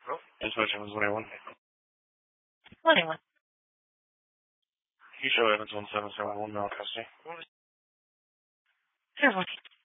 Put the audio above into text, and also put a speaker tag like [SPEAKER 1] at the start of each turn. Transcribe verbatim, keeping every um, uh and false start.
[SPEAKER 1] Inspection was twenty-one.
[SPEAKER 2] twenty-one.
[SPEAKER 1] You show Evans one seven seven one, no custody.
[SPEAKER 2] Zero one.